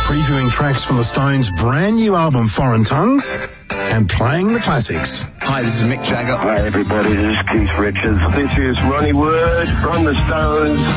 previewing tracks from the Stones' brand new album Foreign Tongues and playing the classics. Hi, this is Mick Jagger. Hi everybody, this is Keith Richards. This is Ronnie Wood from the Stones.